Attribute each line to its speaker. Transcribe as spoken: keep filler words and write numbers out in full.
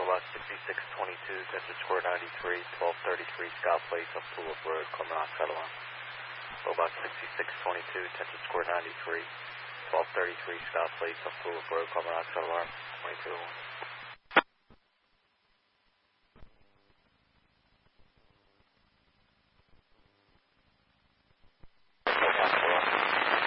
Speaker 1: Robot sixty-six twenty-two, Texas Square ninety-three, twelve thirty-three Scott Place, up Tulip Road, carbon monoxide alarm. Robot sixty-six twenty-two, Texas Square ninety-three, twelve thirty-three Scott Place, up Tulip Road, carbon monoxide alarm, twenty-two oh one.